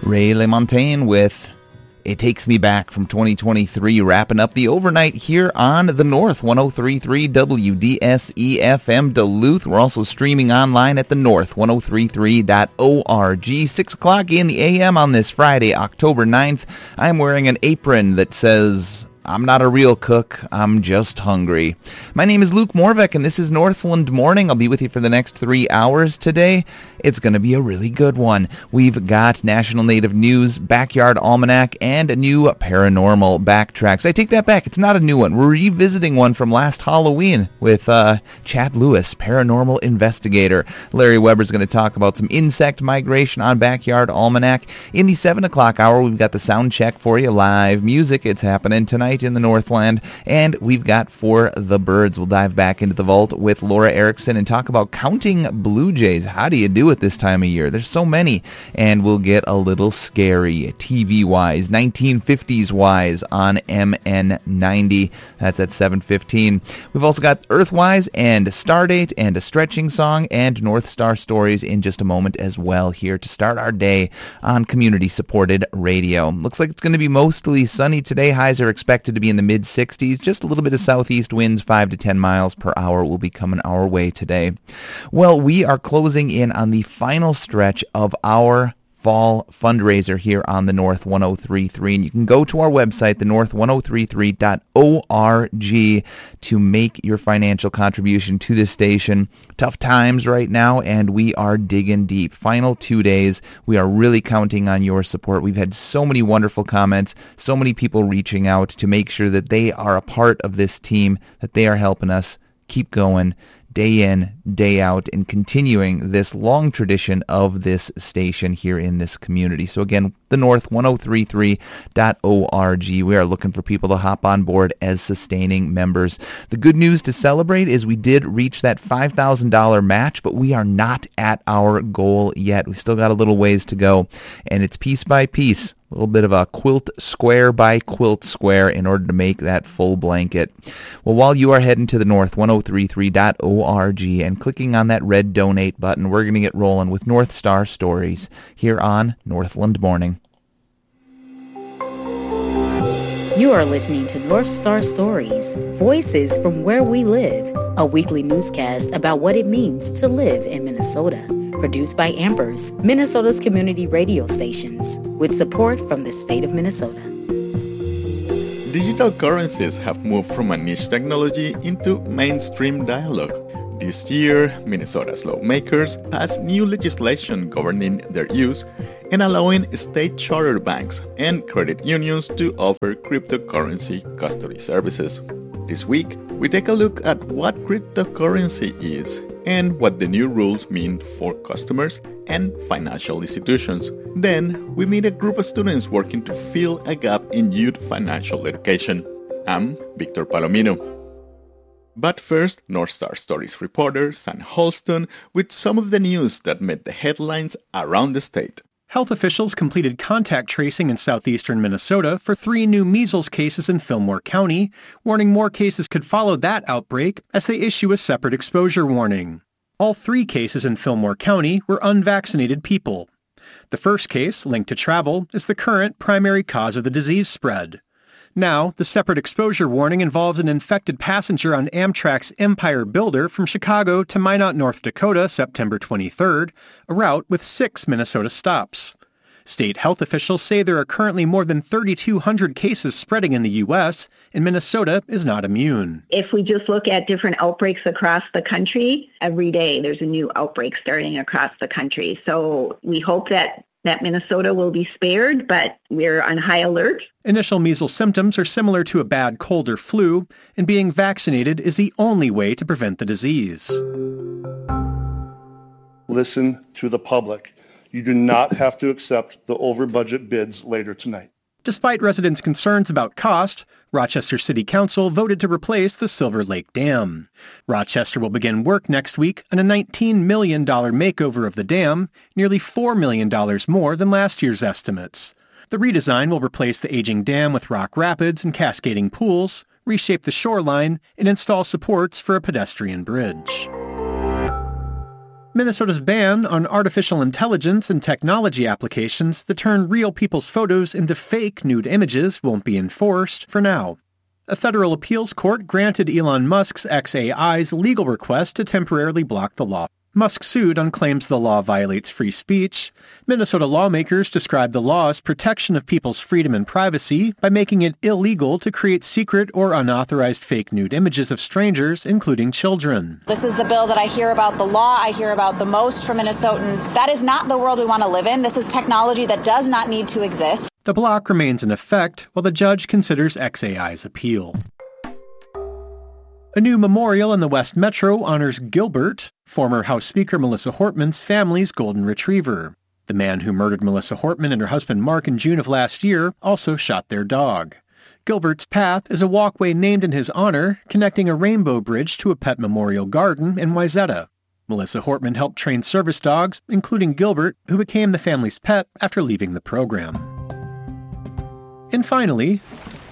Ray LaMontagne with It Takes Me Back from 2023, wrapping up the overnight here on the North 103.3 WDSE FM Duluth. We're also streaming online at the north1033.org. 6 o'clock in the a.m. on this Friday, October 9th. I'm wearing an apron that says, I'm not a real cook, I'm just hungry. My name is Luke Morvek, and this is Northland Morning. I'll be with you for the next 3 hours today. It's going to be a really good one. We've got National Native News, Backyard Almanac, and a new Paranormal Backtracks. I take that back. It's not a new one. We're revisiting one from last Halloween with Chad Lewis, Paranormal Investigator. Larry Weber's going to talk about some insect migration on Backyard Almanac. In the 7 o'clock hour, we've got the sound check for you, live music. It's happening tonight in the Northland. And we've got For the Birds. We'll dive back into the vault with Laura Erickson and talk about counting blue jays. How do you do it this time of year? There's so many. And we'll get a little scary TV-wise, 1950s-wise on MN90. That's at 7:15. We've also got Earthwise and Stardate and a stretching song and North Star Stories in just a moment as well here to start our day on community-supported radio. Looks like it's going to be mostly sunny today. Highs are expected to be in the mid-60s. Just a little bit of southeast winds, 5 to 10 miles per hour, will be coming our way today. Well, we are closing in on the final stretch of our fall fundraiser here on the North 103.3, and you can go to our website, thenorth1033.org, to make your financial contribution to this station. Tough times right now, and we are digging deep. Final 2 days, we are really counting on your support. We've had so many wonderful comments, so many people reaching out to make sure that they are a part of this team, that they are helping us keep going day in, day out, and continuing this long tradition of this station here in this community. So again, the north1033.org. We are looking for people to hop on board as sustaining members. The good news to celebrate is we did reach that $5,000 match, but we are not at our goal yet. We still got a little ways to go, and it's piece by piece. A little bit of a quilt square by quilt square in order to make that full blanket. Well, while you are heading to the north1033.org and clicking on that red donate button, we're going to get rolling with North Star Stories here on Northland Morning. You are listening to North Star Stories, Voices from Where We Live, a weekly newscast about what it means to live in Minnesota. Produced by Ambers, Minnesota's community radio stations, with support from the state of Minnesota. Digital currencies have moved from a niche technology into mainstream dialogue. This year, Minnesota's lawmakers passed new legislation governing their use and allowing state charter banks and credit unions to offer cryptocurrency custody services. This week, we take a look at what cryptocurrency is and what the new rules mean for customers and financial institutions. Then, we meet a group of students working to fill a gap in youth financial education. I'm Victor Palomino. But first, North Star Stories reporter Sam Holston with some of the news that made the headlines around the state. Health officials completed contact tracing in southeastern Minnesota for 3 new measles cases in Fillmore County, warning more cases could follow that outbreak as they issue a separate exposure warning. All 3 cases in Fillmore County were unvaccinated people. The first case, linked to travel, is the current primary cause of the disease spread. Now, the separate exposure warning involves an infected passenger on Amtrak's Empire Builder from Chicago to Minot, North Dakota, September 23rd, a route with 6 Minnesota stops. State health officials say there are currently more than 3,200 cases spreading in the U.S., and Minnesota is not immune. If we just look at different outbreaks across the country, every day there's a new outbreak starting across the country. So we hope that Minnesota will be spared, but we're on high alert. Initial measles symptoms are similar to a bad cold or flu, and being vaccinated is the only way to prevent the disease. Listen to the public. You do not have to accept the over-budget bids later tonight. Despite residents' concerns about cost, Rochester City Council voted to replace the Silver Lake Dam. Rochester will begin work next week on a $19 million makeover of the dam, nearly $4 million more than last year's estimates. The redesign will replace the aging dam with rock rapids and cascading pools, reshape the shoreline, and install supports for a pedestrian bridge. Minnesota's ban on artificial intelligence and technology applications that turn real people's photos into fake nude images won't be enforced for now. A federal appeals court granted Elon Musk's xAI's legal request to temporarily block the law. Musk sued on claims the law violates free speech. Minnesota lawmakers described the law's protection of people's freedom and privacy by making it illegal to create secret or unauthorized fake nude images of strangers, including children. This is the bill that I hear about, the law I hear about the most from Minnesotans. That is not the world we want to live in. This is technology that does not need to exist. The block remains in effect while the judge considers xAI's appeal. A new memorial in the West Metro honors Gilbert, former House Speaker Melissa Hortman's family's golden retriever. The man who murdered Melissa Hortman and her husband Mark in June of last year also shot their dog. Gilbert's path is a walkway named in his honor, connecting a rainbow bridge to a pet memorial garden in Wayzata. Melissa Hortman helped train service dogs, including Gilbert, who became the family's pet after leaving the program. And finally,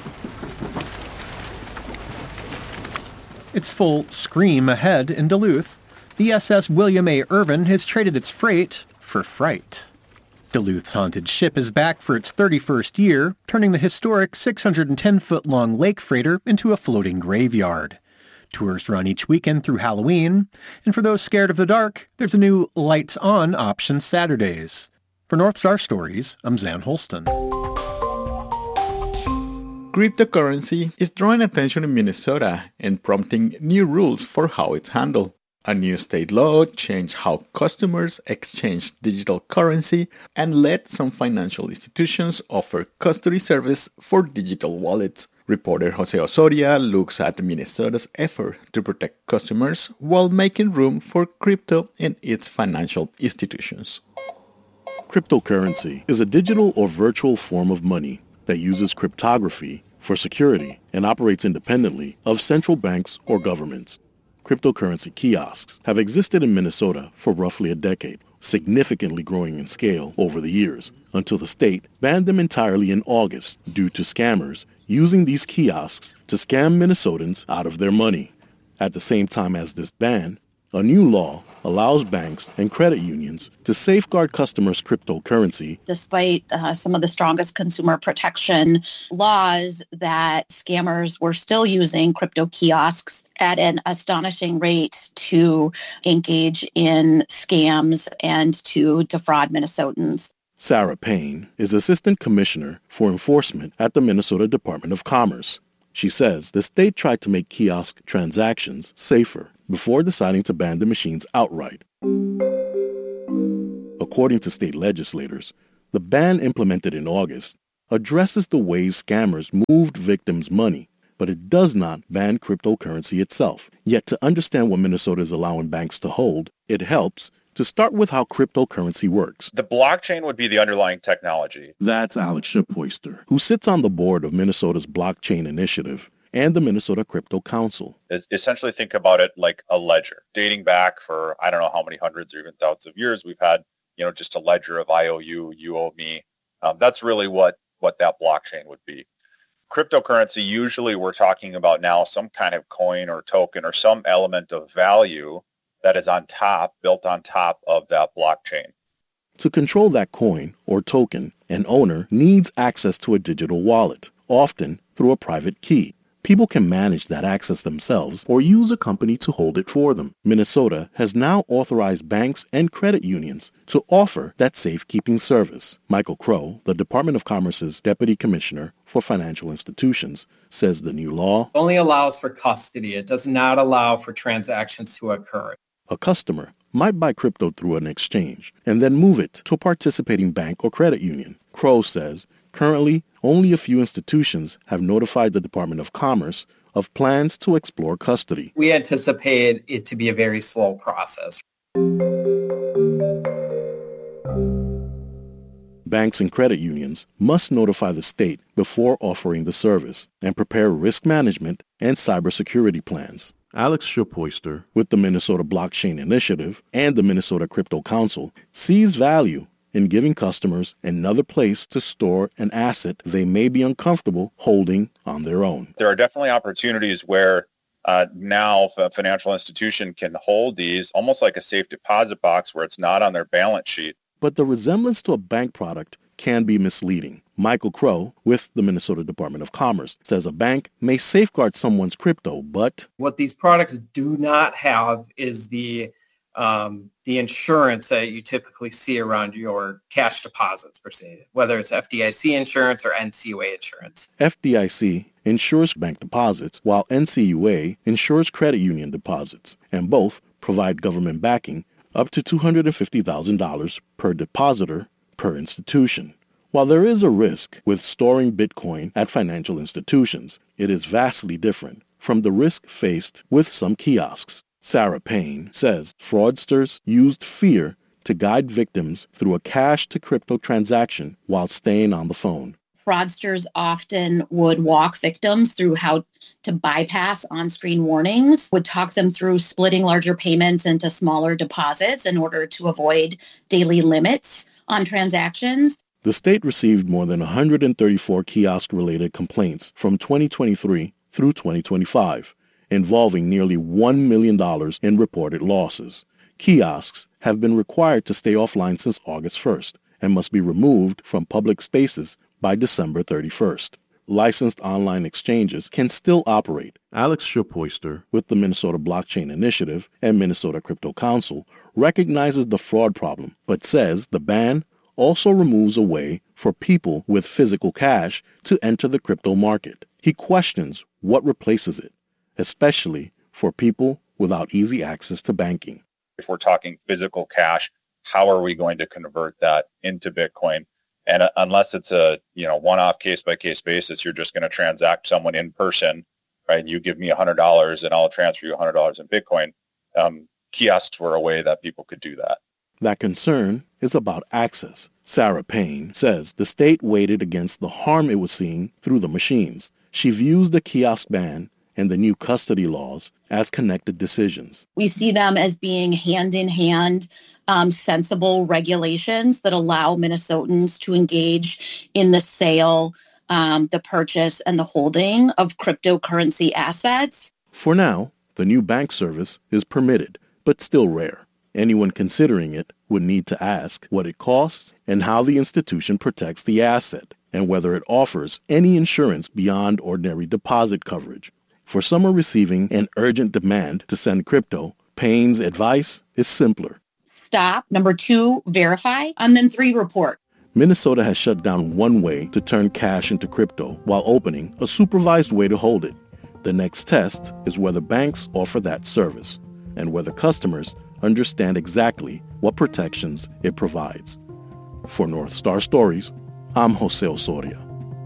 it's full scream ahead in Duluth. The SS William A. Irvin has traded its freight for fright. Duluth's haunted ship is back for its 31st year, turning the historic 610-foot-long lake freighter into a floating graveyard. Tours run each weekend through Halloween, and for those scared of the dark, there's a new Lights On option Saturdays. For North Star Stories, I'm Zan Holston. Cryptocurrency is drawing attention in Minnesota and prompting new rules for how it's handled. A new state law changed how customers exchange digital currency and let some financial institutions offer custody service for digital wallets. Reporter Jose Osoria looks at Minnesota's effort to protect customers while making room for crypto in its financial institutions. Cryptocurrency is a digital or virtual form of money that uses cryptography for security and operates independently of central banks or governments. Cryptocurrency kiosks have existed in Minnesota for roughly a decade, significantly growing in scale over the years, until the state banned them entirely in August due to scammers using these kiosks to scam Minnesotans out of their money. At the same time as this ban, a new law allows banks and credit unions to safeguard customers' cryptocurrency. Despite some of the strongest consumer protection laws, that scammers were still using crypto kiosks at an astonishing rate to engage in scams and to defraud Minnesotans. Sarah Payne is Assistant Commissioner for Enforcement at the Minnesota Department of Commerce. She says the state tried to make kiosk transactions safer before deciding to ban the machines outright. According to state legislators, the ban implemented in August addresses the ways scammers moved victims' money, but it does not ban cryptocurrency itself. Yet to understand what Minnesota is allowing banks to hold, it helps to start with how cryptocurrency works. The blockchain would be the underlying technology. That's Alex Shiphoister, who sits on the board of Minnesota's Blockchain Initiative and the Minnesota Crypto Council. Essentially think about it like a ledger. Dating back for I don't know how many hundreds or even thousands of years, we've had, just a ledger of I owe you, you owe me. That's really what that blockchain would be. Cryptocurrency, usually we're talking about now some kind of coin or token or some element of value that is built on top of that blockchain. To control that coin or token, an owner needs access to a digital wallet, often through a private key. People can manage that access themselves or use a company to hold it for them. Minnesota has now authorized banks and credit unions to offer that safekeeping service. Michael Crow, the Department of Commerce's Deputy Commissioner for Financial Institutions, says the new law only allows for custody. It does not allow for transactions to occur. A customer might buy crypto through an exchange and then move it to a participating bank or credit union. Crow says currently only a few institutions have notified the Department of Commerce of plans to explore custody. We anticipate it to be a very slow process. Banks and credit unions must notify the state before offering the service and prepare risk management and cybersecurity plans. Alex Shiphoister, with the Minnesota Blockchain Initiative and the Minnesota Crypto Council, sees value in giving customers another place to store an asset they may be uncomfortable holding on their own. There are definitely opportunities where Now a financial institution can hold these almost like a safe deposit box where it's not on their balance sheet. But the resemblance to a bank product can be misleading. Michael Crow with the Minnesota Department of Commerce says a bank may safeguard someone's crypto, but what these products do not have is the insurance that you typically see around your cash deposits, per se, whether it's FDIC insurance or NCUA insurance. FDIC insures bank deposits, while NCUA insures credit union deposits, and both provide government backing up to $250,000 per depositor per institution. While there is a risk with storing Bitcoin at financial institutions, it is vastly different from the risk faced with some kiosks. Sarah Payne says fraudsters used fear to guide victims through a cash-to-crypto transaction while staying on the phone. Fraudsters often would walk victims through how to bypass on-screen warnings, would talk them through splitting larger payments into smaller deposits in order to avoid daily limits on transactions. The state received more than 134 kiosk-related complaints from 2023 through 2025, involving nearly $1 million in reported losses. Kiosks have been required to stay offline since August 1st and must be removed from public spaces by December 31st. Licensed online exchanges can still operate. Alex Schupoister with the Minnesota Blockchain Initiative and Minnesota Crypto Council recognizes the fraud problem, but says the ban also removes a way for people with physical cash to enter the crypto market. He questions what replaces it, especially for people without easy access to banking. If we're talking physical cash, how are we going to convert that into Bitcoin? And unless it's a one-off case-by-case basis, you're just going to transact someone in person, right? You give me $100 and I'll transfer you $100 in Bitcoin. Kiosks were a way that people could do that. That concern is about access. Sarah Payne says the state weighed against the harm it was seeing through the machines. She views the kiosk ban and the new custody laws as connected decisions. We see them as being hand-in-hand, sensible regulations that allow Minnesotans to engage in the sale, the purchase, and the holding of cryptocurrency assets. For now, the new bank service is permitted, but still rare. Anyone considering it would need to ask what it costs and how the institution protects the asset, and whether it offers any insurance beyond ordinary deposit coverage. For someone receiving an urgent demand to send crypto, Payne's advice is simpler. Stop. Number 2, verify. And then 3, report. Minnesota has shut down one way to turn cash into crypto while opening a supervised way to hold it. The next test is whether banks offer that service and whether customers understand exactly what protections it provides. For North Star Stories, I'm Jose Osoria.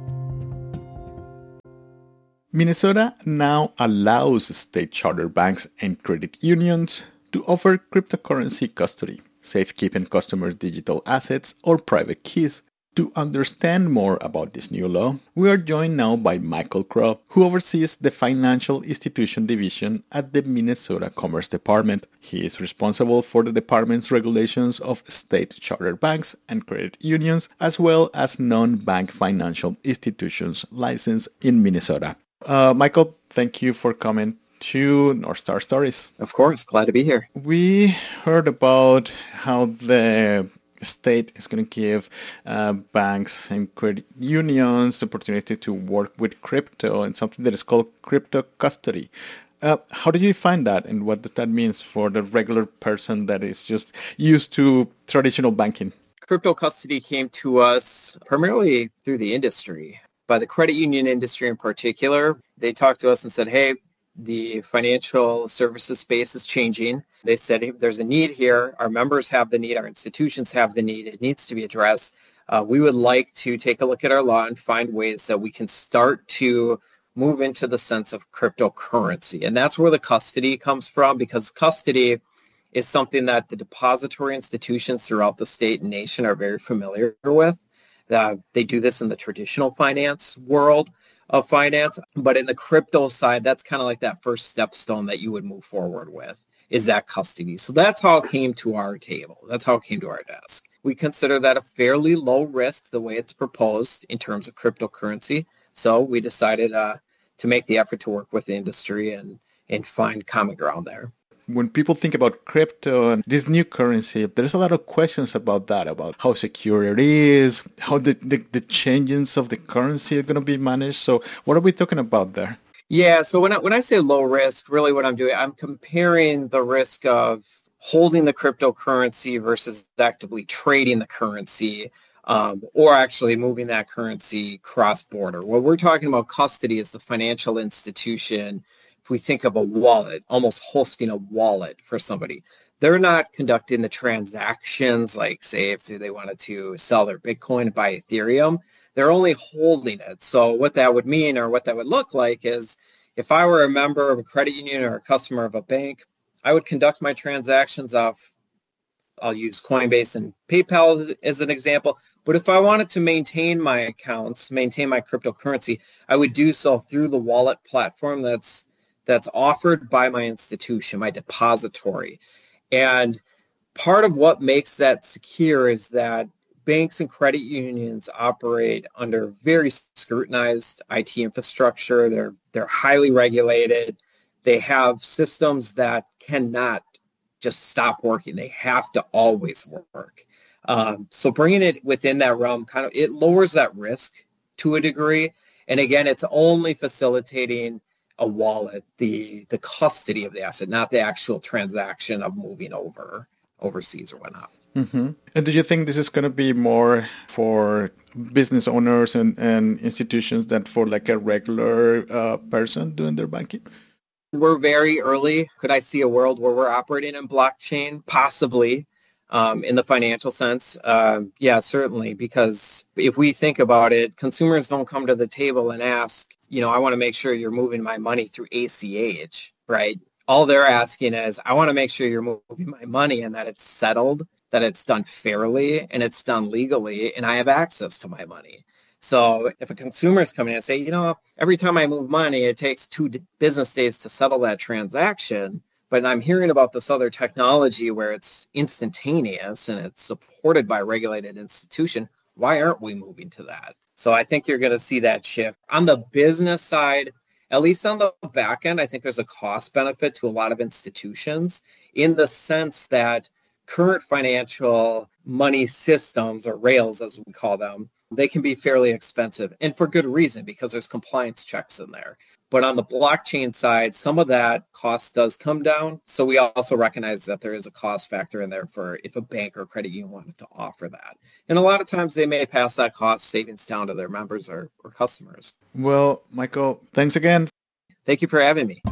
Minnesota now allows state charter banks and credit unions to offer cryptocurrency custody, safekeeping customers' digital assets or private keys. To understand more about this new law, we are joined now by Michael Crow, who oversees the Financial Institution Division at the Minnesota Commerce Department. He is responsible for the department's regulations of state charter banks and credit unions, as well as non-bank financial institutions licensed in Minnesota. Michael, thank you for coming to North Star Stories. Of course, glad to be here. We heard about how the state is going to give banks and credit unions the opportunity to work with crypto and something that is called crypto custody. How do you find that, and what that means for the regular person that is just used to traditional banking? Crypto custody came to us primarily through the industry. By the credit union industry in particular, they talked to us and said, hey, the financial services space is changing. They said, hey, there's a need here. Our members have the need. Our institutions have the need. It needs to be addressed. We would like to take a look at our law and find ways that we can start to move into the sense of cryptocurrency. And that's where the custody comes from, because custody is something that the depository institutions throughout the state and nation are very familiar with. They do this in the traditional finance world of finance, but in the crypto side, that's kind of like that first stepstone that you would move forward with, is that custody. So that's how it came to our table. That's how it came to our desk. We consider that a fairly low risk the way it's proposed in terms of cryptocurrency. So we decided to make the effort to work with the industry and and find common ground there. When people think about crypto and this new currency, there's a lot of questions about that, about how secure it is, how the changes of the currency are going to be managed. So what are we talking about there? Yeah, so when I say low risk, really what I'm doing, I'm comparing the risk of holding the cryptocurrency versus actively trading the currency, or actually moving that currency cross-border. What we're talking about custody is the financial institution. If we think of a wallet, almost hosting a wallet for somebody, they're not conducting the transactions, like say if they wanted to sell their Bitcoin and buy Ethereum, they're only holding it. So what that would mean, or what that would look like, is if I were a member of a credit union or a customer of a bank, I would conduct my transactions off, I'll use Coinbase and PayPal as an example. But if I wanted to maintain my accounts, maintain my cryptocurrency, I would do so through the wallet platform that's offered by my institution, my depository. And part of what makes that secure is that banks and credit unions operate under very scrutinized IT infrastructure. They're highly regulated. They have systems that cannot just stop working. They have to always work. So bringing it within that realm, it lowers that risk to a degree. And again, it's only facilitating a wallet, the custody of the asset, not the actual transaction of moving overseas or whatnot. Mm-hmm. And do you think this is going to be more for business owners and institutions than for like a regular person doing their banking? We're very early. Could I see a world where we're operating in blockchain? Possibly. In the financial sense, yeah, certainly. Because if we think about it, consumers don't come to the table and ask, I want to make sure you're moving my money through ACH, right? All they're asking is, I want to make sure you're moving my money and that it's settled, that it's done fairly and it's done legally, and I have access to my money. So if a consumer is coming in and say, every time I move money, it takes 2 business days to settle that transaction, but I'm hearing about this other technology where it's instantaneous and it's supported by a regulated institution, why aren't we moving to that? So I think you're going to see that shift. On the business side, at least on the back end, I think there's a cost benefit to a lot of institutions in the sense that current financial money systems, or rails as we call them, they can be fairly expensive, and for good reason, because there's compliance checks in there. But on the blockchain side, some of that cost does come down. So we also recognize that there is a cost factor in there for if a bank or credit union wanted to offer that. And a lot of times they may pass that cost savings down to their members or customers. Well, Michael, thanks again. Thank you for having me.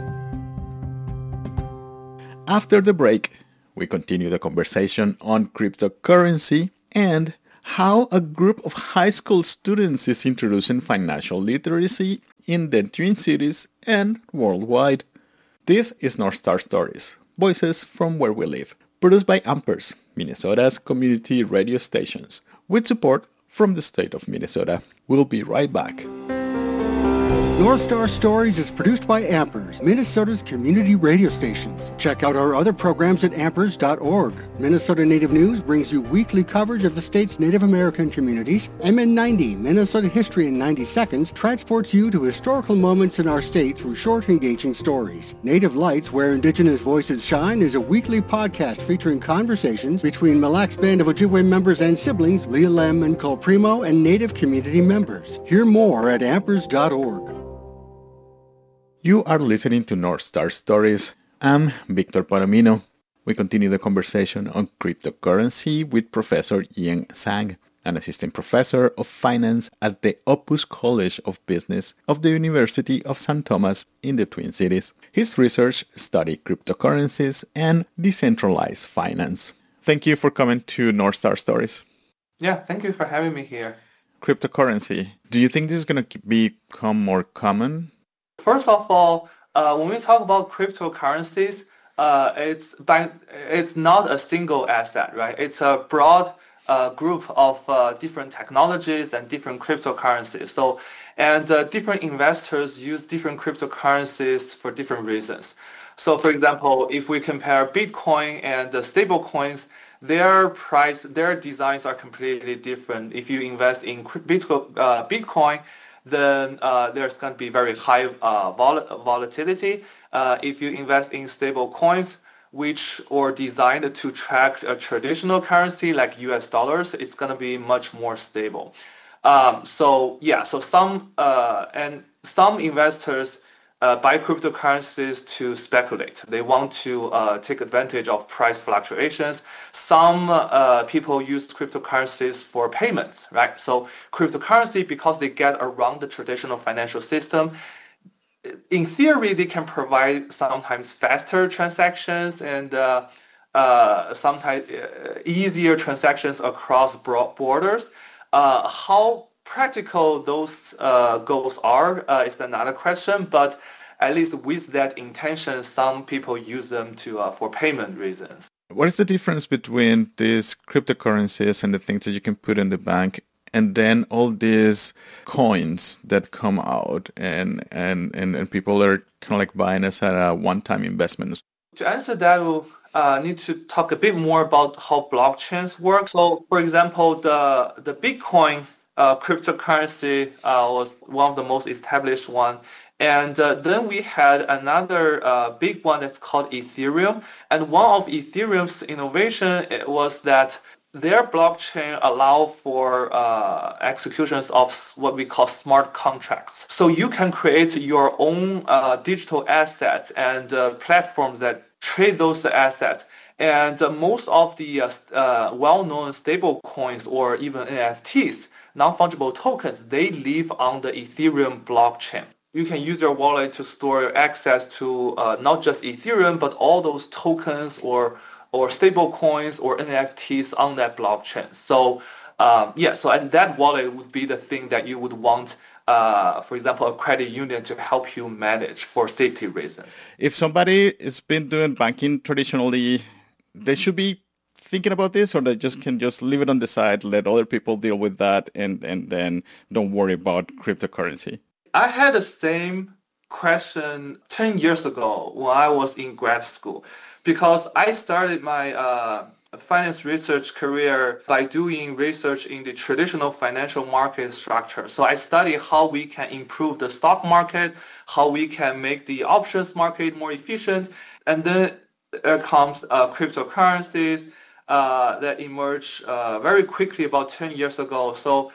After the break, we continue the conversation on cryptocurrency and how a group of high school students is introducing financial literacy in the Twin Cities and worldwide. This is North Star Stories, voices from where we live, produced by Ampers, Minnesota's community radio stations, with support from the state of Minnesota. We'll be right back. North Star Stories is produced by Ampers, Minnesota's community radio stations. Check out our other programs at ampers.org. Minnesota Native News brings you weekly coverage of the state's Native American communities. MN90, Minnesota History in 90 Seconds, transports you to historical moments in our state through short, engaging stories. Native Lights, Where Indigenous Voices Shine, is a weekly podcast featuring conversations between Mille Lacs Band of Ojibwe members and siblings, Leah Lem and Cole Primo, and Native community members. Hear more at ampers.org. You are listening to North Star Stories. I'm Victor Palomino. We continue the conversation on cryptocurrency with Professor Ian Zhang, an assistant professor of finance at the Opus College of Business of the University of St. Thomas in the Twin Cities. His research studied cryptocurrencies and decentralized finance. Thank you for coming to North Star Stories. Yeah, thank you for having me here. Cryptocurrency. Do you think this is going to become more common? First of all, when we talk about cryptocurrencies, it's not a single asset, right? It's a broad group of different technologies and different cryptocurrencies. So, and different investors use different cryptocurrencies for different reasons. So, for example, if we compare Bitcoin and the stable coins, their designs are completely different. If you invest in Bitcoin, then there's going to be very high volatility. If you invest in stable coins, which are designed to track a traditional currency like US dollars, it's going to be much more stable. So some investors buy cryptocurrencies to speculate. They want to take advantage of price fluctuations. Some people use cryptocurrencies for payments, right? So cryptocurrency, because they get around the traditional financial system, in theory, they can provide sometimes faster transactions and sometimes easier transactions across borders. How practical those goals are is another question, but at least with that intention, some people use them for payment reasons. What is the difference between these cryptocurrencies and the things that you can put in the bank, and then all these coins that come out and people are kind of like buying as a one-time investment? To answer that, we'll need to talk a bit more about how blockchains work. So, for example, the Bitcoin cryptocurrency was one of the most established ones. And then we had another big one that's called Ethereum. And one of Ethereum's innovation was that their blockchain allow for executions of what we call smart contracts. So you can create your own digital assets and platforms that trade those assets. And most of the well-known stable coins or even NFTs, non-fungible tokens, they live on the Ethereum blockchain. You can use your wallet to store your access to not just Ethereum, but all those tokens or stable coins or NFTs on that blockchain. So and that wallet would be the thing that you would want, for example, a credit union to help you manage for safety reasons. If somebody has been doing banking traditionally, they should be thinking about this, or they can just leave it on the side, let other people deal with that, and then don't worry about cryptocurrency? I had the same question 10 years ago when I was in grad school, because I started my finance research career by doing research in the traditional financial market structure. So I studied how we can improve the stock market, how we can make the options market more efficient, and then there comes cryptocurrencies that emerged very quickly about 10 years ago. So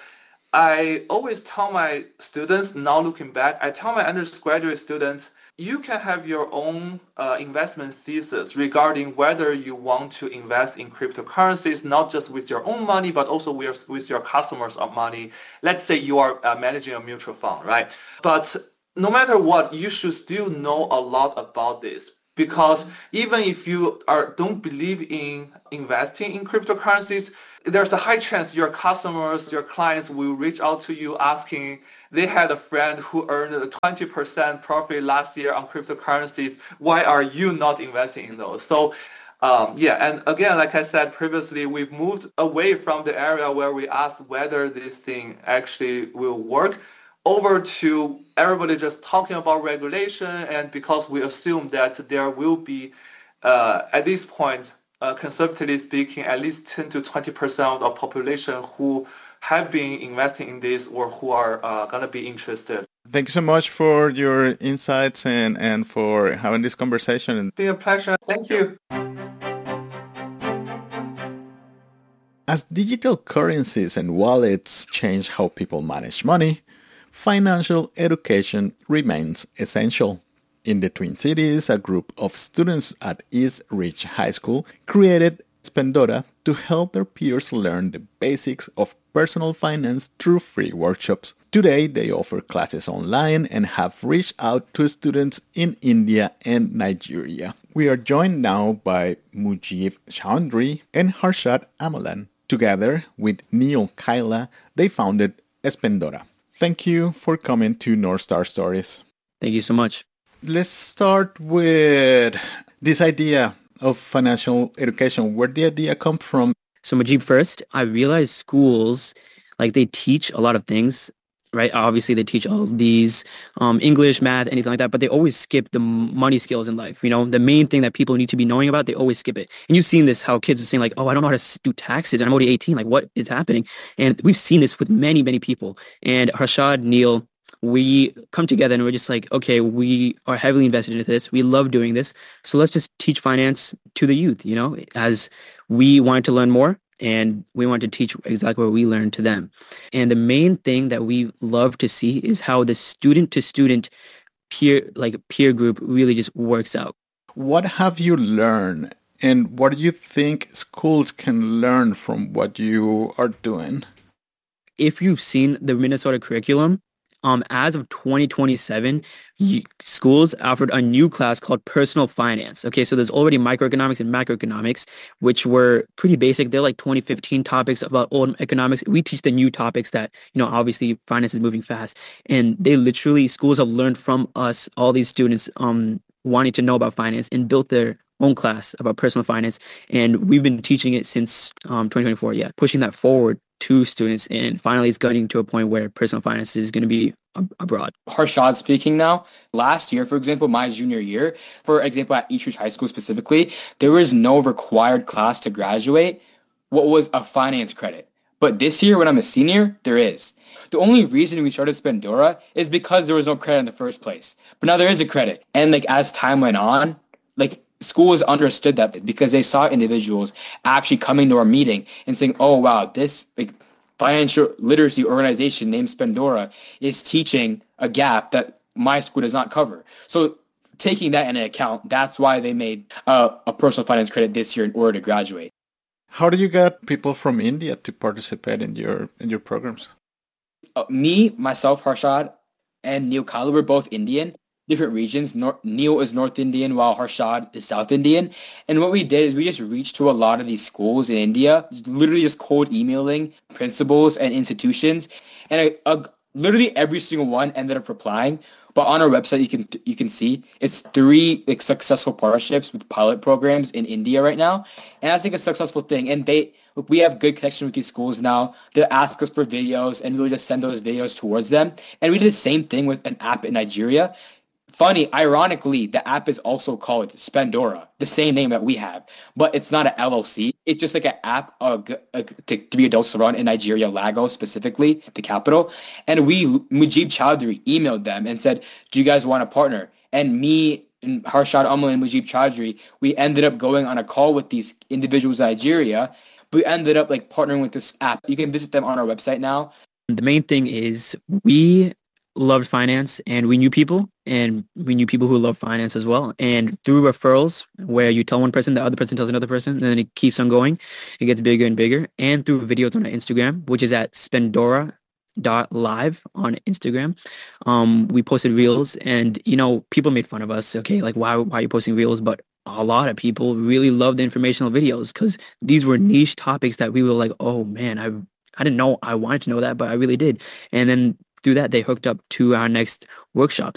I always tell my students, now looking back, I tell my undergraduate students, you can have your own investment thesis regarding whether you want to invest in cryptocurrencies, not just with your own money, but also with your customers' money. Let's say you are managing a mutual fund, right? But no matter what, you should still know a lot about this. Because even if you don't believe in investing in cryptocurrencies, there's a high chance your customers, your clients will reach out to you asking, they had a friend who earned a 20% profit last year on cryptocurrencies. Why are you not investing in those? So, and again, like I said previously, we've moved away from the area where we ask whether this thing actually will work, over to everybody just talking about regulation, and because we assume that there will be, at this point, conservatively speaking, at least 10 to 20% of the population who have been investing in this or who are going to be interested. Thank you so much for your insights and for having this conversation. It's been a pleasure. Thank you. As digital currencies and wallets change how people manage money, financial education remains essential. In the Twin Cities, a group of students at East Ridge High School created Spendora to help their peers learn the basics of personal finance through free workshops. Today, they offer classes online and have reached out to students in India and Nigeria. We are joined now by Mujib Chaudhry and Harshad Amalan. Together with Neil Kaila, they founded Spendora. Thank you for coming to North Star Stories. Thank you so much. Let's start with this idea of financial education. Where did the idea come from? So Mujib, first, I realized schools, they teach a lot of things, right? Obviously, they teach all these English, math, anything like that, but they always skip the money skills in life. You know, the main thing that people need to be knowing about, they always skip it. And you've seen this, how kids are saying oh, I don't know how to do taxes. I'm already 18. What is happening? And we've seen this with many, many people. And Harshad, Neil, we come together and we're just like, okay, we are heavily invested into this. We love doing this. So let's just teach finance to the youth, as we wanted to learn more and we want to teach exactly what we learned to them. And the main thing that we love to see is how the student to student peer group really just works out. What have you learned, and what do you think schools can learn from what you are doing? If you've seen the Minnesota curriculum, as of 2027, schools offered a new class called personal finance. Okay, so there's already microeconomics and macroeconomics, which were pretty basic. They're like 2015 topics about old economics. We teach the new topics that, obviously finance is moving fast. And schools have learned from us, all these students wanting to know about finance, and built their own class about personal finance. And we've been teaching it since 2024, pushing that forward to students, and finally it's getting to a point where personal finance is going to be abroad. Harshad speaking now. Last year, for example, my junior year, for example, at Eastridge High School specifically, there was no required class to graduate what was a finance credit. But this year, when I'm a senior, there is. The only reason we started Spendora is because there was no credit in the first place. But now there is a credit. And as time went on, schools understood that because they saw individuals actually coming to our meeting and saying, oh, wow, this financial literacy organization named Spendora is teaching a gap that my school does not cover. So taking that into account, that's why they made a personal finance credit this year in order to graduate. How do you get people from India to participate in your programs? Me, myself, Harshad, and Neil Kala were both Indian. Different regions. Neil is North Indian while Harshad is South Indian. And what we did is we just reached to a lot of these schools in India, literally just cold emailing principals and institutions. And literally every single one ended up replying. But on our website, you can see it's 3 successful partnerships with pilot programs in India right now. And that's a successful thing. And we have good connection with these schools now. They'll ask us for videos and we'll just send those videos towards them. And we did the same thing with an app in Nigeria. Funny, ironically, the app is also called Spendora, the same name that we have, but it's not an LLC. It's just an app to 3 adults to run in Nigeria, Lagos specifically, the capital. And Mujib Chowdhury emailed them and said, do you guys want to partner? And me and Harshad Amal and Mujib Chowdhury, we ended up going on a call with these individuals in Nigeria. We ended up partnering with this app. You can visit them on our website now. The main thing is we loved finance and we knew people who love finance as well. And through referrals, where you tell one person, the other person tells another person, and then it keeps on going, it gets bigger and bigger. And through videos on our Instagram, which is at spendora.live on Instagram, we posted reels, and people made fun of us. Okay, why are you posting reels? But a lot of people really love the informational videos because these were niche topics that we were like, oh man, I didn't know I wanted to know that, but I really did. And then through that, they hooked up to our next workshops.